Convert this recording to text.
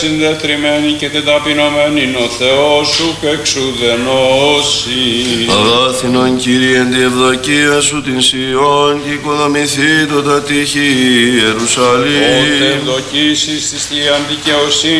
Συνδεθρημένη και τεταπεινωμένη ο Θεός σου και εξουδενώσει. Αγάθινον Κύριε εν τη ευδοκία σου την Σιών και οικοδομηθεί το τα τείχη Ιερουσαλήμ. Ότε ευδοκίσεις της θείαν δικαιοσύνη